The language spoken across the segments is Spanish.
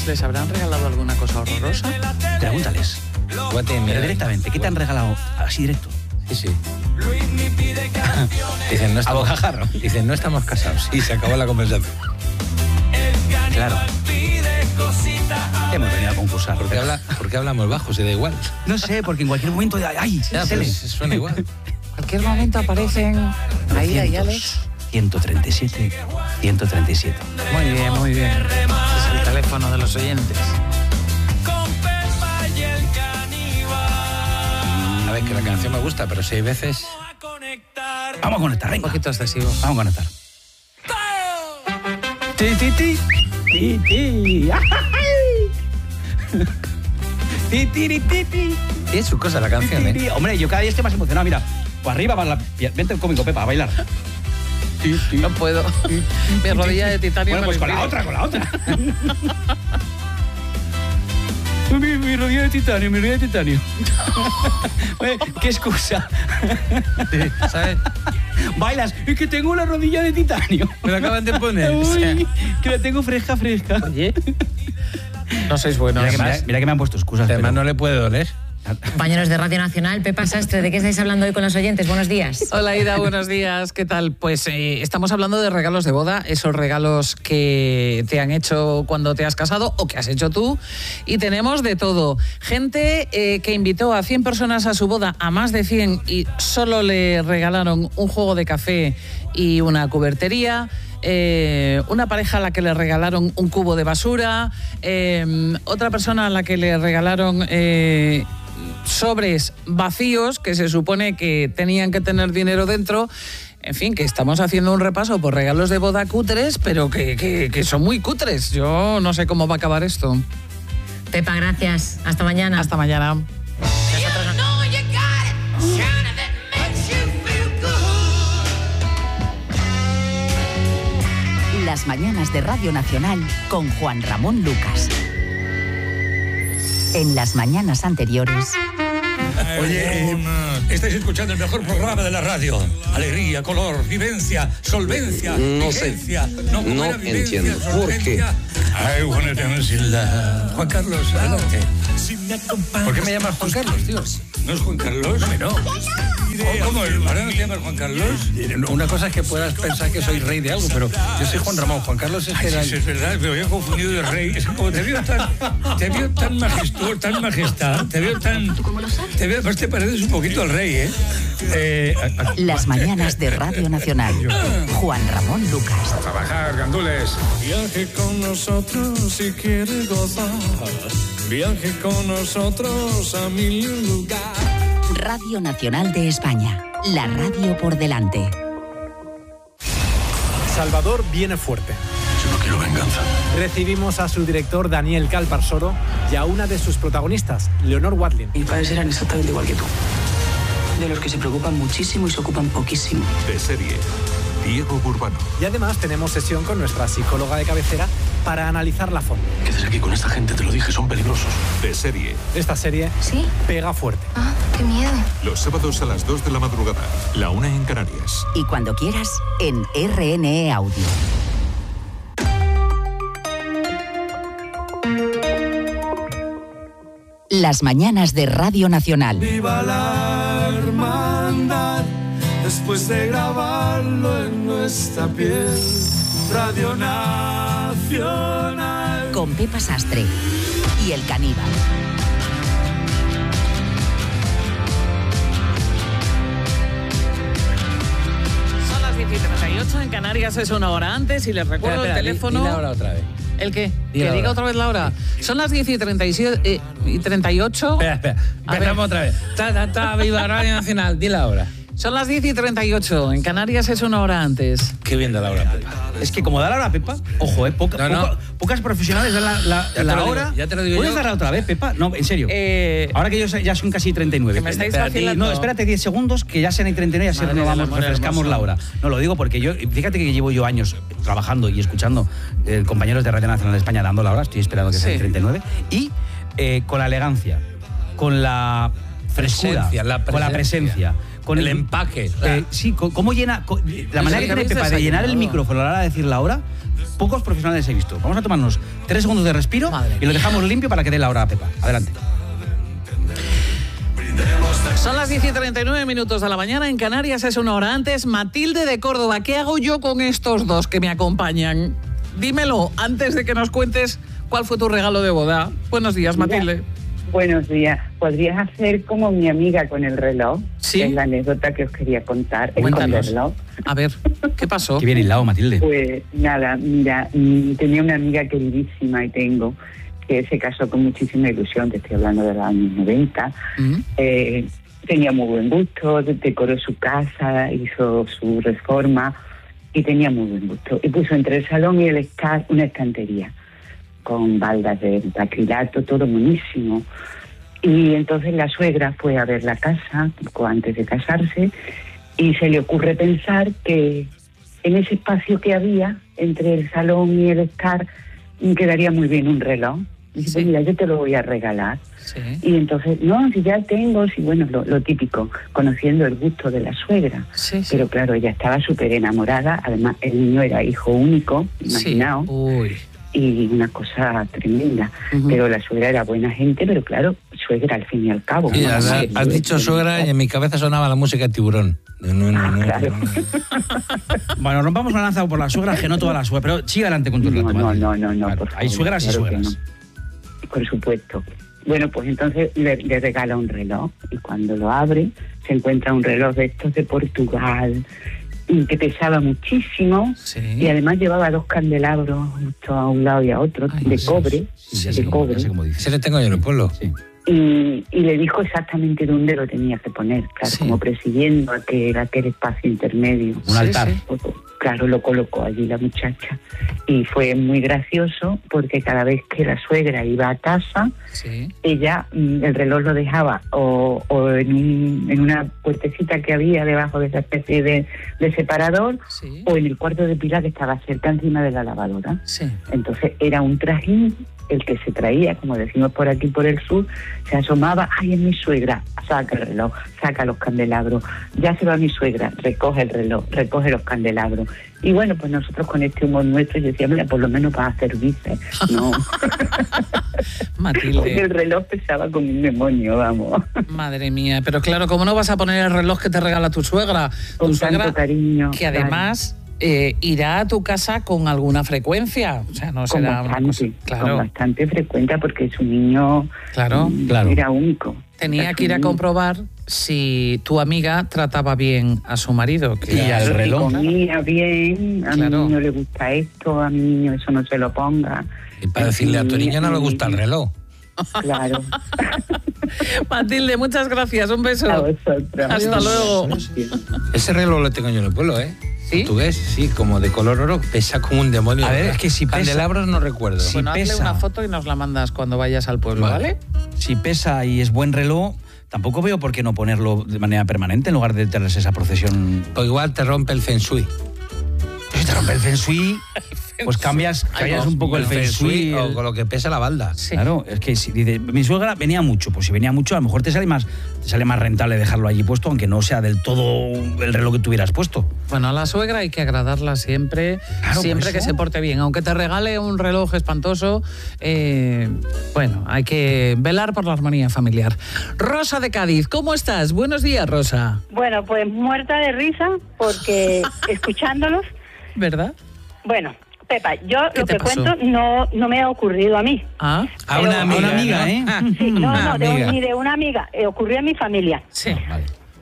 ¿Les habrán regalado alguna cosa horrorosa? Pregúntales. Pero directamente, ¿qué te han regalado? Así directo. Sí. Dicen, no estamos, dicen, no estamos casados. Y se acabó la conversación. Claro. Hemos venido a concursar. ¿Por qué hablamos bajo? Se da igual. No sé, porque en cualquier momento... ¡Ay! Ya, pues, suena igual. En cualquier momento aparecen... Ahí, Alex. 137, 137. Muy bien, muy bien. Ese es el teléfono de los oyentes. A ver, que la canción me gusta, pero 6 veces... Vamos a conectar, venga. Un poquito excesivo. Vamos a conectar. Ti, ti, ti. Ti, ti. Ti, ti, ti, ti. Es su cosa la canción, ¿eh? Hombre, yo cada día estoy más emocionado. Mira, pues arriba va la... Vente el cómico, Pepa, a bailar. No puedo. Mi rodilla de titanio. Bueno, pues con la otra. Mi rodilla de titanio. Oye, ¿qué excusa? Sí, ¿sabes? Bailas, es que tengo la rodilla de titanio. Me la acaban de poner. Uy, que la tengo fresca. Oye, no sois buenos. Mira que me han puesto excusas. Además no le puede doler. Compañeros de Radio Nacional, Pepa Sastre, ¿de qué estáis hablando hoy con los oyentes? Buenos días. Hola, Ida, buenos días. ¿Qué tal? Pues estamos hablando de regalos de boda, esos regalos que te han hecho cuando te has casado o que has hecho tú. Y tenemos de todo. Gente que invitó a 100 personas a su boda, a más de 100, y solo le regalaron un juego de café y una cubertería. Una pareja a la que le regalaron un cubo de basura. Otra persona a la que le regalaron... sobres vacíos que se supone que tenían que tener dinero dentro. En fin, que estamos haciendo un repaso por regalos de boda cutres, pero que son muy cutres. Yo no sé cómo va a acabar esto. Pepa, gracias. Hasta mañana. Hasta mañana. Las mañanas de Radio Nacional con Juan Ramón Lucas. En las mañanas anteriores... Oye, estáis escuchando el mejor programa de la radio. Alegría, color, vivencia, solvencia, no vigencia. Sé, no entiendo. ¿Por qué? I wanna dance in love. Juan Carlos, adelante. ¿Por qué me llamas Juan Carlos, tío? ¿No es Juan Carlos? No. ¿Cómo? ¿Ahora no te llamas Juan Carlos? Una cosa es que puedas pensar que soy rey de algo, pero yo soy Juan Ramón. Juan Carlos es que era... Sí, es verdad, me había confundido de rey. Es que como te veo tan majestuoso, tan majestad, te veo tan... Pues te pareces un poquito al rey, ¿eh? Las mañanas de Radio Nacional. Juan Ramón Lucas. A trabajar, gandules. Viaje con nosotros si quiere gozar. Viaje con nosotros a mil lugares. Radio Nacional de España. La radio por delante. Salvador viene fuerte. Yo no quiero venganza. Recibimos a su director Daniel Calparsoro y a una de sus protagonistas, Leonor Watling. Mis padres eran exactamente igual que tú. De los que se preocupan muchísimo y se ocupan poquísimo. De serie, Diego Burbano. Y además tenemos sesión con nuestra psicóloga de cabecera para analizarla a fondo. Que desde aquí con esta gente, te lo dije, son peligrosos. De serie. Esta serie ¿sí? Pega fuerte. Ah, qué miedo. Los sábados a las 2 de la madrugada, la 1 en Canarias. Y cuando quieras, en RNE Audio. Las mañanas de Radio Nacional. Viva la hermandad, después de grabarlo en nuestra piel. Radio Nacional. Con Pepa Sastre y El Caníbal. Son las 10:38, en Canarias es una hora antes y les recuerdo el teléfono... Dile ahora otra vez. ¿El qué? Que diga otra vez la hora. Son las 10:38. Espera. Empezamos otra vez. Viva Radio Nacional. Di la hora. Son las 10:38. En Canarias es una hora antes. Qué bien da la hora, Pepa. Es que como da la hora, Pepa, ojo, pocas profesionales dan la hora. Ya te lo digo. ¿Puedes yo? darla otra vez, Pepa? No, en serio. Ahora que ya son casi 39. Que me estáis vacilando. No, espérate 10 segundos, que ya sean 39 y así refrescamos la hora. No, lo digo porque fíjate que llevo yo años trabajando y escuchando compañeros de Radio Nacional de España dando la hora, estoy esperando que sean 39, y con la elegancia, con la frescura, con la presencia, con el empaque. Sí, cómo llena... la manera que tiene Pepa de llenar el micrófono a la hora de decir la hora, pocos profesionales he visto. Vamos a tomarnos 3 segundos de respiro y lo dejamos limpio para que dé la hora a Pepa. Adelante. Son las 10:39 de la mañana, en Canarias es una hora antes. Matilde de Córdoba, ¿qué hago yo con estos dos que me acompañan? Dímelo antes de que nos cuentes cuál fue tu regalo de boda. Buenos días, Matilde. Buenos días. ¿Podrías hacer como mi amiga con el reloj? Sí. Es la anécdota que os quería contar. Cuéntanos. El reloj. A ver, ¿qué pasó? Qué bien hilado, Matilde. Pues nada, mira, tenía una amiga queridísima y tengo, que se casó con muchísima ilusión, te estoy hablando de los años 90. Tenía muy buen gusto, decoró su casa, hizo su reforma y tenía muy buen gusto. Y puso entre el salón y el estar una estantería con baldas de acrilato, todo buenísimo. Y entonces la suegra fue a ver la casa poco antes de casarse y se le ocurre pensar que en ese espacio que había entre el salón y el estar quedaría muy bien un reloj. Y dice, pues mira, yo te lo voy a regalar. Sí. Y entonces, no, si ya tengo, si bueno, lo típico, conociendo el gusto de la suegra. Sí, sí. Pero claro, ella estaba súper enamorada, además el niño era hijo único, imaginaos. Sí. Uy. Y una cosa tremenda. Pero la suegra era buena gente, pero claro, suegra al fin y al cabo. Sí, has dicho suegra y en mi cabeza sonaba la música de Tiburón. Claro. Bueno, rompamos una lanza por la suegra, que no toda la suegra, pero sigue adelante con tu relato. No, claro, por favor, hay suegras y claro suegras. No. Por supuesto. Bueno, pues entonces le regala un reloj y cuando lo abre se encuentra un reloj de estos de Portugal que pesaba muchísimo y además llevaba 2 candelabros justo a un lado y a otro, de cobre. Se le tengo yo en el pueblo. Sí. Y le dijo exactamente dónde lo tenía que poner, claro, como presidiendo aquel espacio intermedio. Un altar. Claro, lo colocó allí la muchacha. Y fue muy gracioso porque cada vez que la suegra iba a casa, ella el reloj lo dejaba o en una puertecita que había debajo de esa especie de separador, o en el cuarto de Pilar que estaba cerca encima de la lavadora. Entonces era un trajín el que se traía, como decimos por aquí por el sur, se asomaba, ¡ay, es mi suegra! Saca el reloj, saca los candelabros, ya se va mi suegra, recoge el reloj, recoge los candelabros. Y bueno, pues nosotros con este humor nuestro, yo decía, mira, por lo menos para servirse, ¿no? Matilde. Porque el reloj pesaba como un demonio, vamos. Madre mía, pero claro, ¿cómo no vas a poner el reloj que te regala tu suegra? Con Tu suegra, tanto cariño. que además irá a tu casa con alguna frecuencia. O sea, no será una cosa. Claro. Con bastante frecuencia porque su niño era único. Tenía que ir a comprobar si tu amiga trataba bien a su marido. Y al reloj. Comía bien, a mi niño le gusta esto, a mi niño eso no se lo ponga. Y para decirle a tu niño no le gusta el reloj. Claro. Matilde, muchas gracias. Un beso. A vosotros. Hasta luego. Ese reloj lo tengo yo en el pueblo, ¿eh? ¿Sí? Portugués, sí, como de color oro, pesa como un demonio. A ver, es que si pesa... Candelabros no recuerdo. Si bueno, hazle pesa... una foto y nos la mandas cuando vayas al pueblo, ¿vale? Si pesa y es buen reloj, tampoco veo por qué no ponerlo de manera permanente en lugar de tenerse esa procesión. Pues igual te rompe el feng shui. Pero si te rompe el feng shui, pues cambias un poco el feng shui. O con lo que pesa la balda. Claro, es que si dice, mi suegra venía mucho, pues si venía mucho, a lo mejor te sale más rentable dejarlo allí puesto, aunque no sea del todo el reloj que tuvieras puesto. Bueno, a la suegra hay que agradarla siempre, siempre que se porte bien. Aunque te regale un reloj espantoso, bueno, hay que velar por la armonía familiar. Rosa de Cádiz, ¿cómo estás? Buenos días, Rosa. Bueno, pues muerta de risa porque escuchándolos... ¿Verdad? Bueno, Pepa, yo lo que pasó? cuento no me ha ocurrido a mí. ¿Ah? A una amiga, ¿eh? Sí, ni de una amiga. Ocurrió en mi familia. Sí. Vale.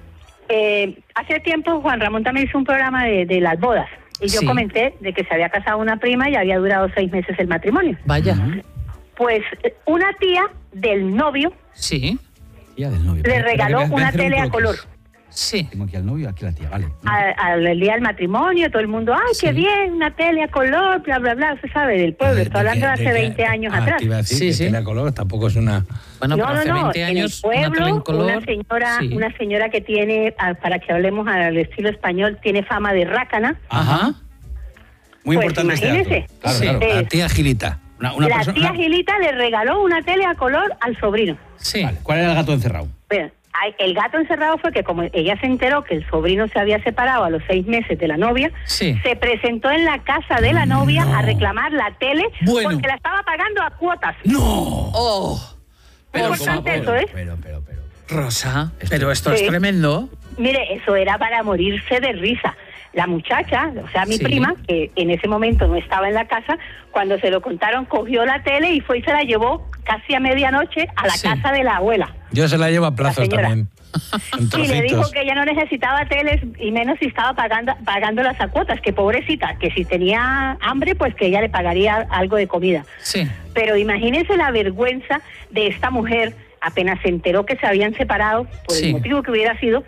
Hace tiempo Juan Ramón también hizo un programa de las bodas. Y yo comenté de que se había casado una prima y había durado 6 meses el matrimonio. Vaya. Pues una tía del novio Tía del novio. le regaló una tele a color. Sí. Tengo aquí al novio y aquí la tía, vale. Al día del matrimonio, todo el mundo, ¡ay, qué bien! Una tele a color, bla, bla, bla. Usted sabe, del pueblo. Estoy hablando de hace 20 años atrás. Te iba a decir que tele a color tampoco es una... Bueno, pero hace 20 años, en el pueblo, una tele en color, una señora que tiene, para que hablemos al estilo español, tiene fama de rácana. Ajá. Muy pues importante imagínese. este dato. Claro. La tía Gilita. La tía Gilita le regaló una tele a color al sobrino. Sí. Vale. ¿Cuál era el gato encerrado? Bueno, El gato encerrado fue que como ella se enteró que el sobrino se había separado a los 6 meses de la novia, se presentó en la casa de la novia a reclamar la tele porque la estaba pagando a cuotas. ¡No! ¡Oh! Pero importante eso, ¿eh? Pero. Rosa, pero esto es tremendo. Mire, eso era para morirse de risa. La muchacha, o sea, mi prima, que en ese momento no estaba en la casa, cuando se lo contaron, cogió la tele y fue y se la llevó casi a medianoche a la casa de la abuela. Yo se la llevo a plazos también. Y le dijo que ella no necesitaba teles y menos si estaba pagando las cuotas, que pobrecita, que si tenía hambre, pues que ella le pagaría algo de comida. Sí. Pero imagínense la vergüenza de esta mujer, apenas se enteró que se habían separado, por el motivo que hubiera sido,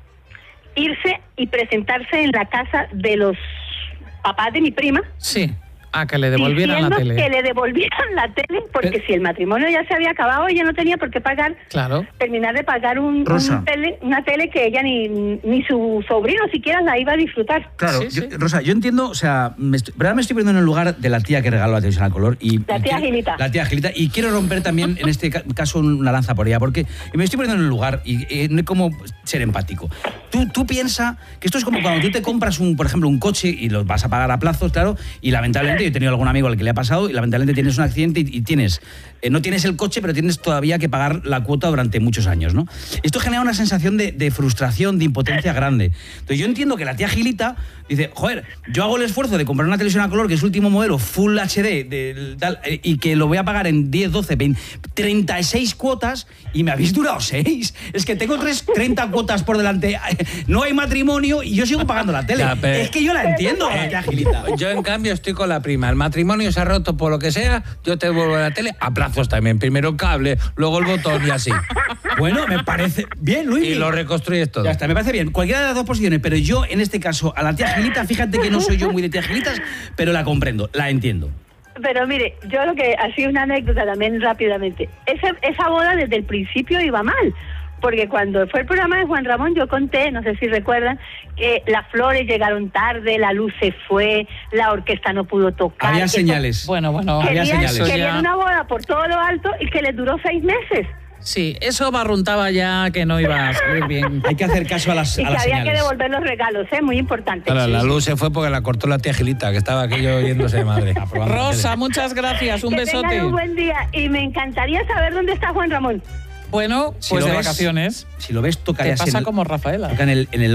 irse y presentarse en la casa de los papás de mi prima. Sí. A que le devolvieran la tele. Que le devolvieran la tele, porque si el matrimonio ya se había acabado, ella no tenía por qué pagar, terminar de pagar una tele que ella ni su sobrino siquiera la iba a disfrutar. Claro, Rosa, yo entiendo, o sea, me estoy poniendo en el lugar de la tía que regaló la televisión a color. La tía Gilita. La tía Gilita, y quiero romper también, en este caso, una lanza por ella, porque me estoy poniendo en el lugar y no hay como ser empático. Tú piensas que esto es como cuando tú te compras, por ejemplo, un coche y lo vas a pagar a plazos, claro, y lamentablemente yo he tenido algún amigo al que le ha pasado y lamentablemente tienes un accidente y tienes, no tienes el coche, pero tienes todavía que pagar la cuota durante muchos años, ¿no? Esto genera una sensación de frustración, de impotencia grande. Entonces yo entiendo que la tía Gilita dice, joder, yo hago el esfuerzo de comprar una televisión a color que es último modelo, Full HD, y que lo voy a pagar en 10, 12, 20, 36 cuotas y me habéis durado 6. Es que tengo 30 cuotas por delante, no hay matrimonio y yo sigo pagando la tele. Es que yo la entiendo, la tía Gilita. Yo, en cambio, estoy con la prima. El matrimonio se ha roto por lo que sea, yo te devuelvo la tele a plazos también. Primero el cable, luego el botón y así. Bueno, me parece bien, Luis. Y lo reconstruyes todo. Ya está, me parece bien. Cualquiera de las dos posiciones, pero yo, en este caso, a la tía Gilita, fíjate que no soy yo muy de tía Gilitas, pero la comprendo, la entiendo. Pero mire, yo lo que, así una anécdota también rápidamente, esa boda desde el principio iba mal. Porque cuando fue el programa de Juan Ramón, yo conté, no sé si recuerdan, que las flores llegaron tarde, la luz se fue, la orquesta no pudo tocar. Había señales. Bueno, había señales. Querían una boda por todo lo alto y que les duró 6 meses. Sí, eso barruntaba ya que no iba a salir bien. Hay que hacer caso a las señales. Y que había señales. que devolver los regalos, muy importante. Claro, la luz se fue porque la cortó la tía Gilita, que estaba aquello yéndose de madre. Rosa, muchas gracias, un besote. Tengan un buen día y me encantaría saber dónde está Juan Ramón. Bueno, pues de vacaciones. Si lo ves, toca Te pasa como Rafaela. Toca en el